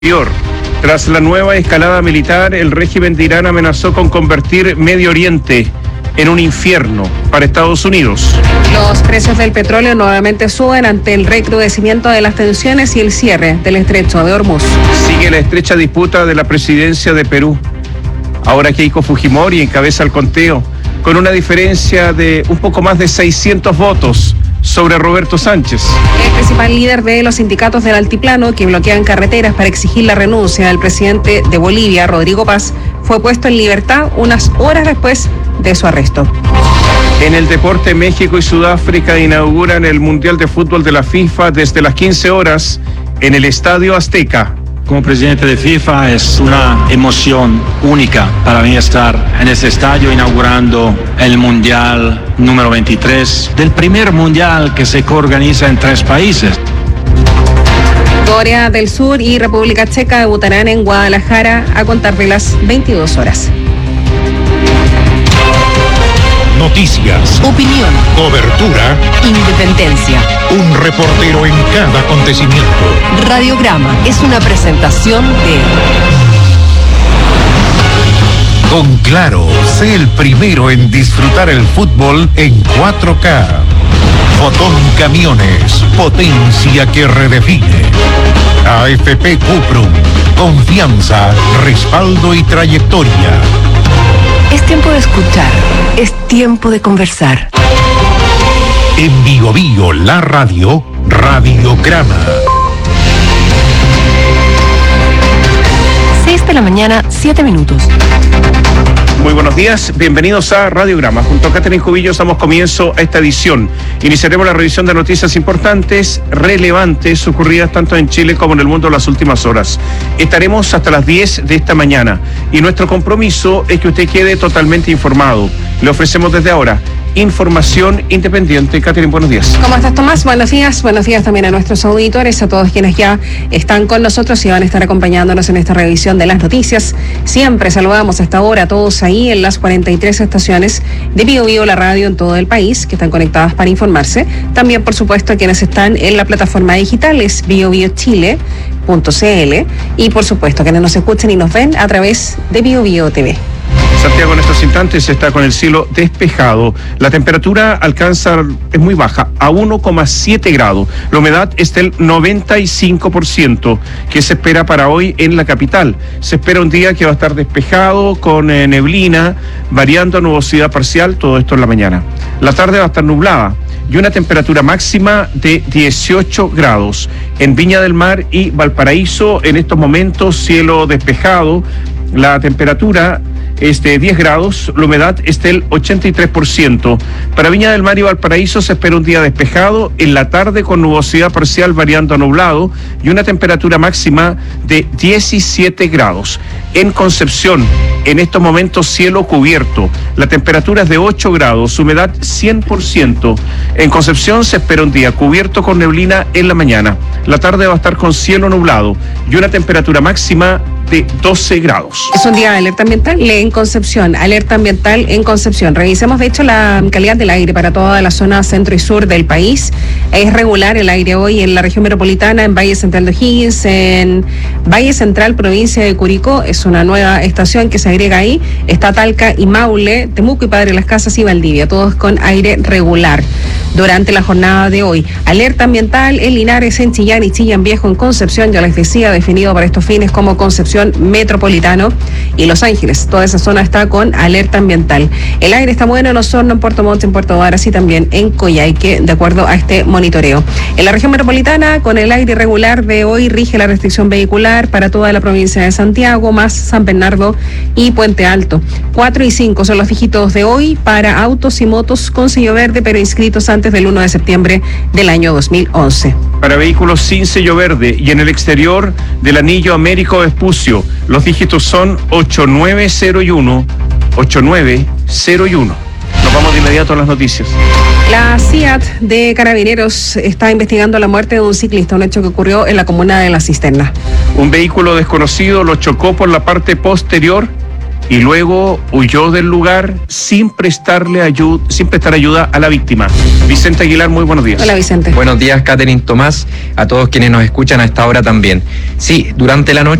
Tras la nueva escalada militar, el régimen de Irán amenazó con convertir Medio Oriente en un infierno para Estados Unidos. Los precios del petróleo nuevamente suben ante el recrudecimiento de las tensiones y el cierre del estrecho de Hormuz. Sigue la estrecha disputa de la presidencia de Perú. Ahora Keiko Fujimori encabeza el conteo con una diferencia de un poco más de 600 votos sobre Roberto Sánchez. El principal líder de los sindicatos del altiplano que bloquean carreteras para exigir la renuncia del presidente de Bolivia, Rodrigo Paz, fue puesto en libertad unas horas después de su arresto. En el deporte, México y Sudáfrica inauguran el Mundial de Fútbol de la FIFA desde las 15 horas en el Estadio Azteca. Como presidente de FIFA es una emoción única para mí estar en este estadio inaugurando el Mundial número 23, del primer Mundial que se coorganiza en 3 países. Corea del Sur y República Checa debutarán en Guadalajara a contar de las 22 horas. Noticias, opinión, cobertura, independencia. Un reportero en cada acontecimiento. Radiograma es una presentación de... Con Claro, sé el primero en disfrutar el fútbol en 4K. Fotón Camiones, potencia que redefine. AFP Cuprum, confianza, respaldo y trayectoria. Es tiempo de escuchar, es tiempo de conversar. En Bio Bio, la radio, Radiograma. 6 de la mañana, 7 minutos. Muy buenos días, bienvenidos a Radiograma. Junto a Catherine Cubillos damos comienzo a esta edición. Iniciaremos la revisión de noticias importantes, relevantes, ocurridas tanto en Chile como en el mundo en las últimas horas. Estaremos hasta las 10 de esta mañana y nuestro compromiso es que usted quede totalmente informado. Le ofrecemos desde ahora información independiente. Catherine, buenos días. ¿Cómo estás, Tomás? Buenos días también a nuestros auditores, a todos quienes ya están con nosotros y van a estar acompañándonos en esta revisión de las noticias. Siempre saludamos a esta hora a todos ahí en las 43 estaciones de Bio Bio, la radio en todo el país, que están conectadas para informarse. También, por supuesto, a quienes están en la plataforma digital, es biobiochile.cl, y por supuesto, a quienes nos escuchan y nos ven a través de Bio Bio TV. Santiago en estos instantes está con el cielo despejado. La temperatura es muy baja, a 1,7 grados. La humedad es del 95%, que se espera para hoy en la capital. Se espera un día que va a estar despejado, con neblina, variando a nubosidad parcial, todo esto en la mañana. La tarde va a estar nublada y una temperatura máxima de 18 grados. En Viña del Mar y Valparaíso, en estos momentos, cielo despejado. La temperatura es de 10 grados, la humedad es del 83%. Para Viña del Mar y Valparaíso se espera un día despejado, en la tarde con nubosidad parcial variando a nublado y una temperatura máxima de 17 grados. En Concepción, en estos momentos cielo cubierto, la temperatura es de 8 grados, humedad 100%. En Concepción se espera un día cubierto con neblina en la mañana. La tarde va a estar con cielo nublado y una temperatura máxima de 12 grados. Es un día de alerta ambiental en Concepción, alerta ambiental en Concepción. Revisemos de hecho la calidad del aire para toda la zona centro y sur del país. Es regular el aire hoy en la región metropolitana, en Valle Central de O'Higgins, en Valle Central, provincia de Curicó. Es una nueva estación que se agrega ahí. Está Talca y Maule, Temuco y Padre Las Casas y Valdivia, todos con aire regular durante la jornada de hoy. Alerta ambiental en Linares, en Chillán y Chillán Viejo, en Concepción, ya les decía, definido para estos fines como Concepción Metropolitano, y Los Ángeles. Toda esa zona está con alerta ambiental. El aire está bueno en Osorno, en Puerto Montt, en Puerto Varas y también en Coyhaique, de acuerdo a este monitoreo. En la región metropolitana, con el aire irregular de hoy, rige la restricción vehicular para toda la provincia de Santiago, más San Bernardo y Puente Alto. 4 y 5 son los dígitos de hoy para autos y motos con sello verde, pero inscritos antes del 1 de septiembre del año 2011. Para vehículos sin sello verde y en el exterior del anillo Américo Vespucio, los dígitos son 8901, 8901. Nos vamos de inmediato a las noticias. La CIAT de Carabineros está investigando la muerte de un ciclista, un hecho que ocurrió en la comuna de La Cisterna. Un vehículo desconocido lo chocó por la parte posterior y luego huyó del lugar sin prestar ayuda a la víctima. Vicente Aguilar, muy buenos días. Hola, Vicente. Buenos días, Catherine, Tomás, a todos quienes nos escuchan a esta hora también. Sí, durante la noche